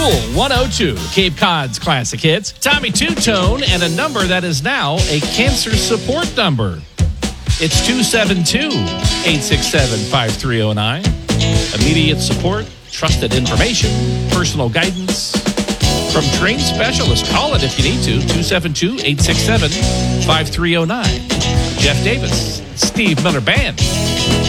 Cool 102, Cape Cod's classic hits. Tommy Two-Tone and a number that is now a cancer support number. It's 272-867-5309. Immediate support, trusted information, personal guidance. From trained specialists, call it if you need to, 272-867-5309. Jeff Davis, Steve Miller Band.